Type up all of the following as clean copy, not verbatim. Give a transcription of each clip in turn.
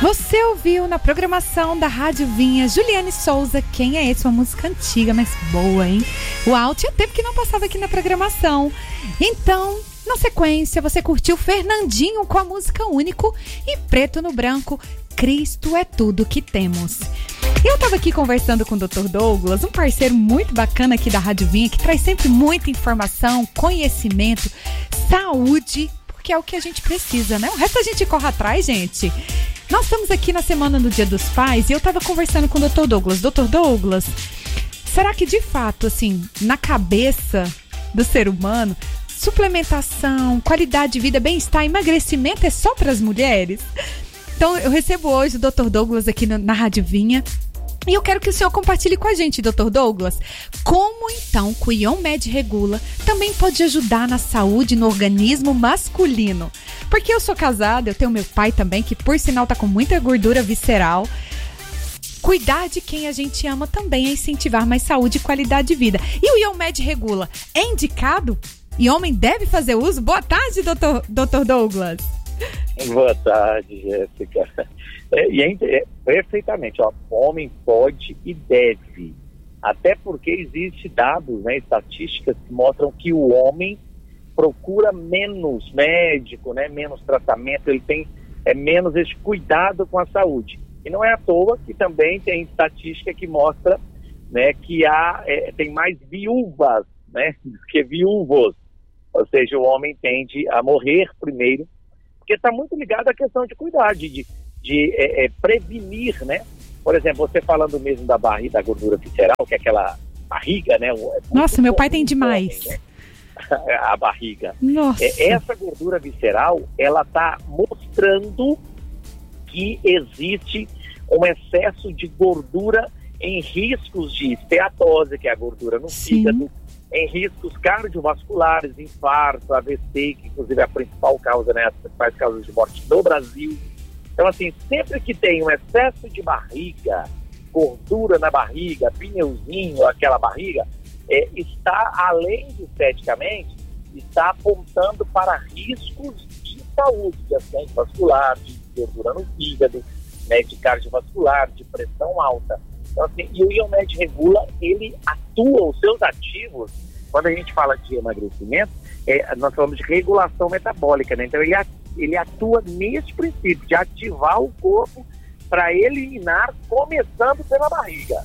Você ouviu na programação da Rádio Vinha Juliane Souza, Quem é Esse? Uma música antiga, mas boa, hein? Uau, tinha tempo que não passava aqui na programação. Então, na sequência, você curtiu Fernandinho com a música Único e Preto no Branco, Cristo é Tudo que Temos. Eu estava aqui conversando com o Dr. Douglas, um parceiro muito bacana aqui da Rádio Vinha, que traz sempre muita informação, conhecimento, saúde, porque é o que a gente precisa, né? O resto a gente corre atrás, gente. Nós estamos aqui na semana do Dia dos Pais e eu estava conversando com o Dr. Douglas. Dr. Douglas, será que de fato, assim, na cabeça do ser humano, suplementação, qualidade de vida, bem-estar, emagrecimento é só para as mulheres? Então eu recebo hoje o Dr. Douglas aqui na Rádio Vinha. E eu quero que o senhor compartilhe com a gente, Dr. Douglas, como então que o IonMed Regula também pode ajudar na saúde no organismo masculino. Porque eu sou casada, eu tenho meu pai também, que por sinal tá com muita gordura visceral. Cuidar de quem a gente ama também é incentivar mais saúde e qualidade de vida. E o IonMed Regula é indicado? E homem deve fazer uso? Boa tarde, Dr. Douglas. Boa tarde, Jéssica. Perfeitamente, ó, homem pode e deve, até porque existem dados, né, estatísticas que mostram que o homem procura menos médico, né, menos tratamento, ele tem menos esse cuidado com a saúde. E não é à toa que também tem estatística que mostra, né, que tem mais viúvas, né, do que viúvos, ou seja, o homem tende a morrer primeiro, porque está muito ligado à questão de cuidar, de prevenir, né? Por exemplo, você falando mesmo da barriga, da gordura visceral, que é aquela barriga, né? Nossa, meu pai tem demais. Homem, né? A barriga. Nossa. Essa gordura visceral, ela está mostrando que existe um excesso de gordura em riscos de esteatose, que é a gordura no fígado, em riscos cardiovasculares, infarto, AVC, que inclusive é a principal causa, né, as principais causas de morte no Brasil. Então, assim, sempre que tem um excesso de barriga, gordura na barriga, pneuzinho, aquela barriga, está, além de esteticamente, está apontando para riscos de saúde, de acidente vascular, de gordura no fígado, né, de cardiovascular, de pressão alta. Então, assim, e o IonMed Regula, ele atua, os seus ativos, quando a gente fala de emagrecimento, nós falamos de regulação metabólica, né? Então ele atua nesse princípio de ativar o corpo para eliminar, começando pela barriga.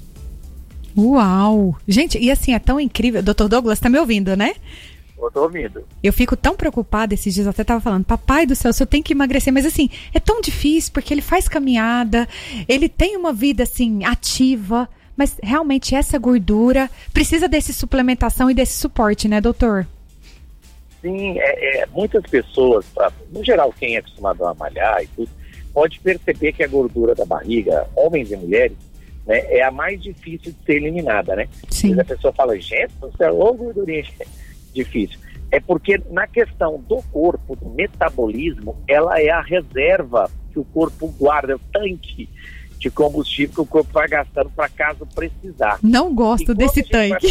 Uau! Gente, e assim, é tão incrível. Dr. Douglas, tá me ouvindo, né? Eu tô ouvindo. Eu fico tão preocupada, esses dias eu até tava falando, papai do céu, o senhor tem que emagrecer, mas assim, é tão difícil, porque ele faz caminhada, ele tem uma vida assim, ativa, mas realmente essa gordura precisa dessa suplementação e desse suporte, né, doutor? Sim, muitas pessoas, no geral quem é acostumado a malhar e tudo, pode perceber que a gordura da barriga, homens e mulheres, né, é a mais difícil de ser eliminada, né? Sim. A pessoa fala, gente do céu, ô gordurinha, difícil. É porque na questão do corpo, do metabolismo, ela é a reserva que o corpo guarda, é o tanque de combustível que o corpo vai gastando para caso precisar. Não gosto desse tanque.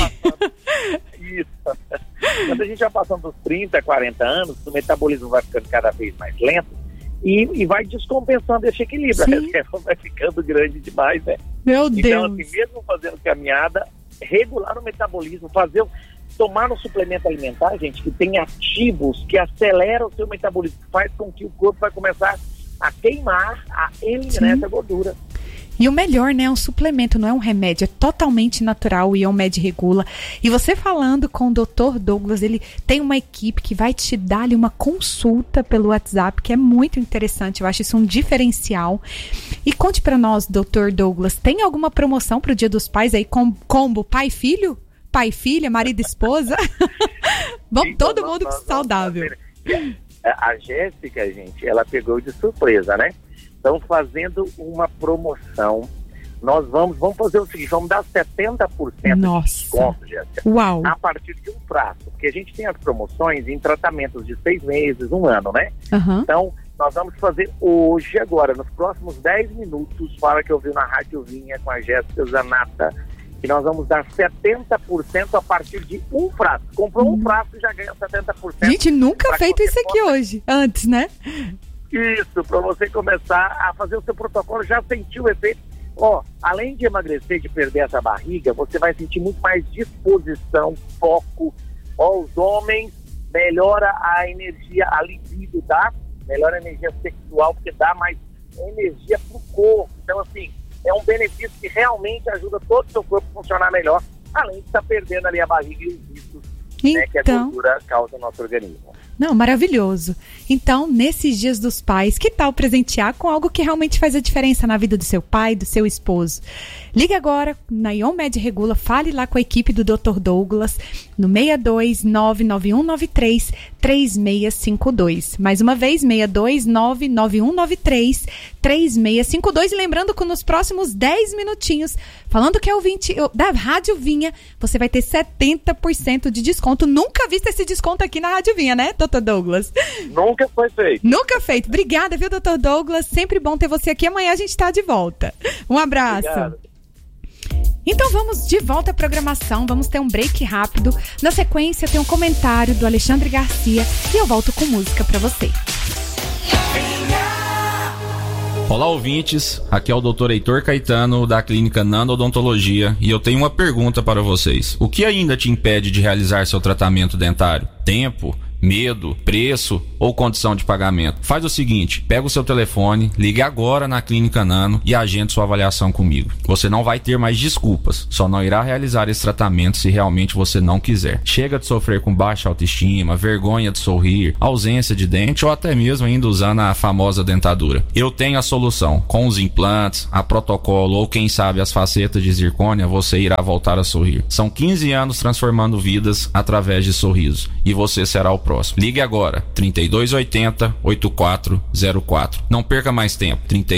Isso. Quando a gente vai passando dos 30, 40 anos, o metabolismo vai ficando cada vez mais lento e vai descompensando esse equilíbrio. Sim. A reserva vai ficando grande demais, né? Meu Deus. Então, assim, mesmo fazendo caminhada, regular o metabolismo, tomar um suplemento alimentar, gente, que tem ativos que aceleram o seu metabolismo, faz com que o corpo vai começar a queimar, a eliminar essa gordura. E o melhor, né, é um suplemento, não é um remédio, é totalmente natural, o IonMed Regula. E você falando com o Dr. Douglas, ele tem uma equipe que vai te dar ali uma consulta pelo WhatsApp, que é muito interessante, eu acho isso um diferencial. E conte pra nós, Dr. Douglas, tem alguma promoção pro Dia dos Pais aí, combo pai e filho? Pai e filha, marido e esposa? Vamos, todo mundo saudável. A Jéssica, gente, ela pegou de surpresa, né? Estão fazendo uma promoção. Nós vamos fazer o seguinte, vamos dar 70% de desconto, Jéssica. Uau! A partir de um prazo. Porque a gente tem as promoções em tratamentos de 6 meses, 1 ano, né? Uhum. Então, nós vamos fazer hoje, agora, nos próximos 10 minutos, para que eu vi na Rádio Vinha com a Jéssica Zanata, que nós vamos dar 70% a partir de um frasco. Comprou um frasco e já ganha 70%. Gente, nunca feito isso aqui hoje, antes, né? Isso, para você começar a fazer o seu protocolo, já sentiu o efeito. Além de emagrecer, de perder essa barriga, você vai sentir muito mais disposição, foco. Os homens, melhora a energia, a libido, melhora a energia sexual, porque dá mais energia pro corpo. Então, assim, é um benefício que realmente ajuda todo o seu corpo a funcionar melhor, além de estar perdendo ali a barriga e os vícios, né, que a gordura causa no nosso organismo. Não, maravilhoso. Então, nesses dias dos pais, que tal presentear com algo que realmente faz a diferença na vida do seu pai, do seu esposo? Ligue agora na Ion Med Regula, fale lá com a equipe do Dr. Douglas no 62991933652. Mais uma vez, 62991933652. E lembrando que nos próximos 10 minutinhos, falando que é ouvinte da Rádio Vinha, você vai ter 70% de desconto. Nunca visto esse desconto aqui na Rádio Vinha, né, Dr. Douglas? Nunca foi feito. Nunca feito. Obrigada, viu, Dr. Douglas? Sempre bom ter você aqui. Amanhã a gente está de volta. Um abraço. Obrigado. Então vamos de volta à programação, vamos ter um break rápido. Na sequência tem um comentário do Alexandre Garcia e eu volto com música pra você. Olá, ouvintes, aqui é o Dr. Heitor Caetano da Clínica Nando Odontologia e eu tenho uma pergunta para vocês. O que ainda te impede de realizar seu tratamento dentário? Tempo? Medo, preço ou condição de pagamento? Faz o seguinte, pega o seu telefone, ligue agora na Clínica Nano e agende sua avaliação comigo. Você não vai ter mais desculpas, só não irá realizar esse tratamento se realmente você não quiser. Chega de sofrer com baixa autoestima, vergonha de sorrir, ausência de dente ou até mesmo ainda usando a famosa dentadura. Eu tenho a solução. Com os implantes, a protocolo ou quem sabe as facetas de zircônia, você irá voltar a sorrir. São 15 anos transformando vidas através de sorrisos e você será o próximo. Ligue agora, 3280-8404. Não perca mais tempo,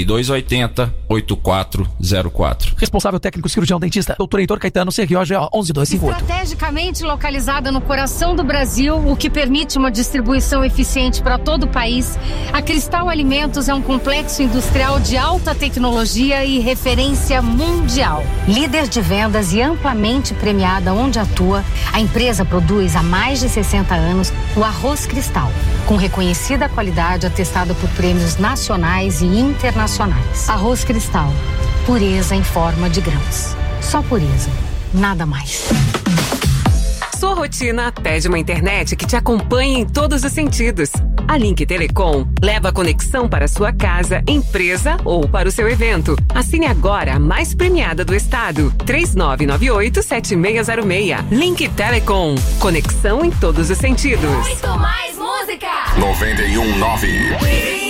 3280-8404. Responsável técnico cirurgião dentista, Dr. Heitor Caetano, CROGO 11258. Estrategicamente localizada no coração do Brasil, o que permite uma distribuição eficiente para todo o país, a Cristal Alimentos é um complexo industrial de alta tecnologia e referência mundial. Líder de vendas e amplamente premiada onde atua, a empresa produz há mais de 60 anos o arroz Cristal, com reconhecida qualidade atestada por prêmios nacionais e internacionais. Arroz Cristal, pureza em forma de grãos. Só pureza, nada mais. Sua rotina pede uma internet que te acompanhe em todos os sentidos. A Link Telecom leva a conexão para sua casa, empresa ou para o seu evento. Assine agora a mais premiada do estado. 3998-7606. Link Telecom. Conexão em todos os sentidos. Muito mais música. 91.9.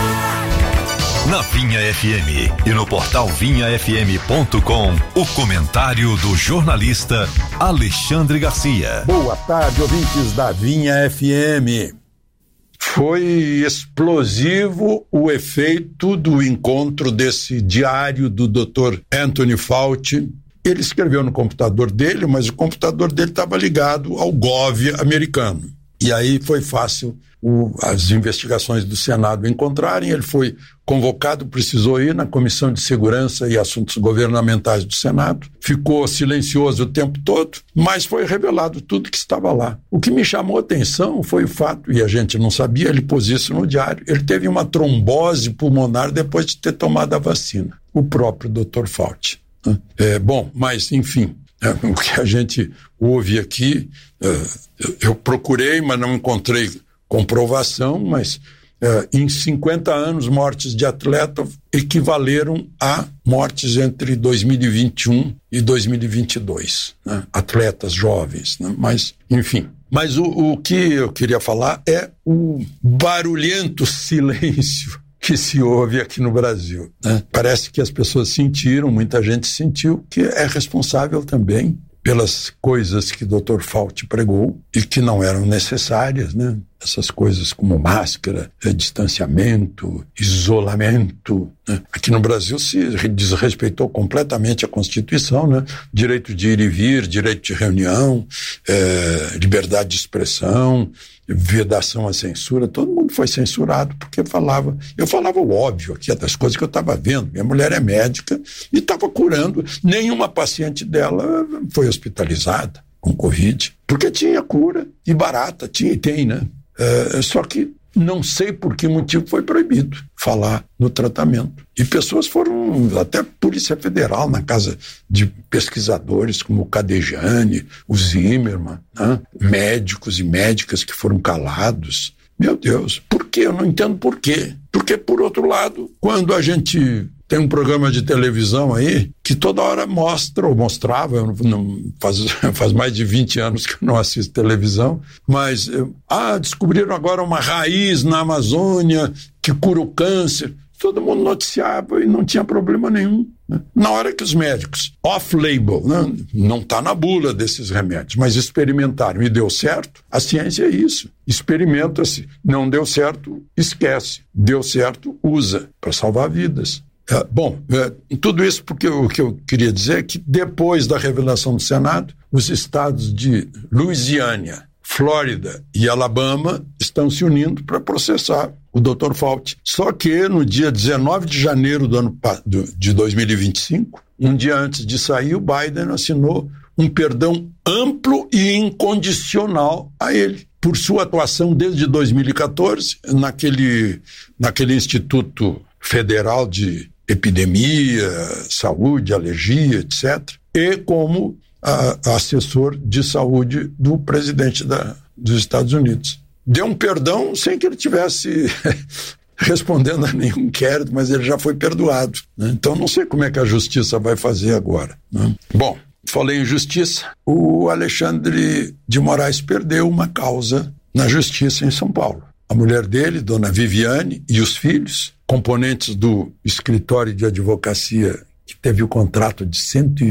Na Vinha FM e no portal vinhafm.com, o comentário do jornalista Alexandre Garcia. Boa tarde, ouvintes da Vinha FM. Foi explosivo o efeito do encontro desse diário do Dr. Anthony Fauci. Ele escreveu no computador dele, mas o computador dele estava ligado ao Gov americano. E aí foi fácil as investigações do Senado encontrarem. Ele foi convocado, precisou ir na Comissão de Segurança e Assuntos Governamentais do Senado. Ficou silencioso o tempo todo, mas foi revelado tudo que estava lá. O que me chamou a atenção foi o fato, e a gente não sabia, ele pôs isso no diário, ele teve uma trombose pulmonar depois de ter tomado a vacina. O próprio Dr. Fauci. Bom, mas enfim, o que a gente ouve aqui, eu procurei, mas não encontrei comprovação, mas em 50 anos, mortes de atleta equivaleram a mortes entre 2021 e 2022, né? Atletas jovens, né? Mas, enfim. Mas o que eu queria falar é o barulhento silêncio que se ouve aqui no Brasil, né? Parece que as pessoas sentiram, muita gente sentiu, que é responsável também pelas coisas que o Dr. Fauci pregou e que não eram necessárias, né? Essas coisas como máscara, distanciamento, isolamento, né? Aqui no Brasil se desrespeitou completamente a Constituição, né? Direito de ir e vir, direito de reunião, liberdade de expressão, vedação à censura, todo mundo foi censurado porque eu falava o óbvio aqui, das coisas que eu estava vendo. Minha mulher é médica e estava curando, nenhuma paciente dela foi hospitalizada com Covid, porque tinha cura e barata, tinha e tem, né? Só que não sei por que motivo foi proibido falar no tratamento. E pessoas foram, até Polícia Federal, na casa de pesquisadores como o Cadejane, o Zimmermann, né? Médicos e médicas que foram calados. Meu Deus, por quê? Eu não entendo por quê. Porque, por outro lado, quando a gente tem um programa de televisão aí que toda hora mostra, ou mostrava, faz mais de 20 anos que eu não assisto televisão, mas descobriram agora uma raiz na Amazônia que cura o câncer. Todo mundo noticiava e não tinha problema nenhum, né? Na hora que os médicos, off-label, né? Não está na bula desses remédios, mas experimentaram e deu certo, a ciência é isso. Experimenta-se, não deu certo, esquece. Deu certo, usa para salvar vidas. Tudo isso porque o que eu queria dizer é que depois da revelação do Senado, os estados de Louisiana, Flórida e Alabama estão se unindo para processar o Dr. Fauci. Só que no dia 19 de janeiro de 2025, um dia antes de sair, o Biden assinou um perdão amplo e incondicional a ele, por sua atuação desde 2014 naquele Instituto Federal de Epidemia, Saúde, Alergia, etc., e como assessor de saúde do presidente dos Estados Unidos. Deu um perdão sem que ele tivesse respondendo a nenhum inquérito, mas ele já foi perdoado, né? Então não sei como é que a justiça vai fazer agora, né? Bom, falei em justiça, o Alexandre de Moraes perdeu uma causa na justiça em São Paulo. A mulher dele, dona Viviane, e os filhos, componentes do escritório de advocacia que teve o contrato de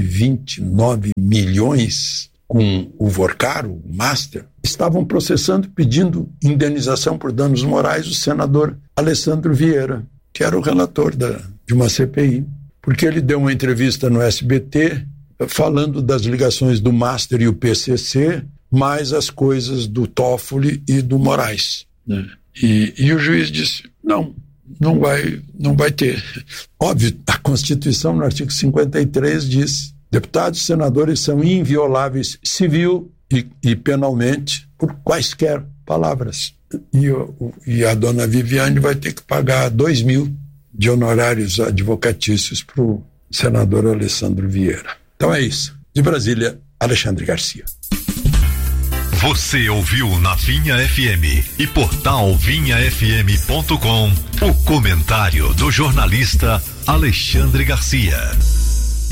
129 milhões com o Vorcaro, o Master, estavam processando, pedindo indenização por danos morais o senador Alessandro Vieira, que era o relator de uma CPI, porque ele deu uma entrevista no SBT falando das ligações do Master e o PCC, mais as coisas do Toffoli e do Moraes, né? E o juiz disse, não vai ter. Óbvio, a Constituição, no artigo 53, diz: deputados e senadores são invioláveis civil e penalmente por quaisquer palavras. E a dona Viviane vai ter que pagar 2 mil de honorários advocatícios para o senador Alessandro Vieira. Então é isso. De Brasília, Alexandre Garcia. Você ouviu na Vinha FM e portal vinhafm.com o comentário do jornalista Alexandre Garcia.